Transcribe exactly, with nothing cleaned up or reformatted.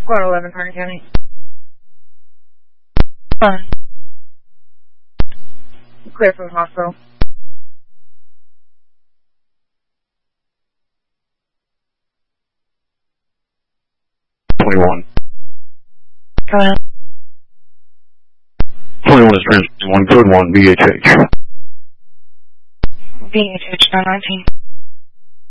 Squad eleven, Hardin County. Fine. Clear from hospital. twenty-one. Come out. twenty-one is transmitting one, code one, B H H. B H H nine nineteen.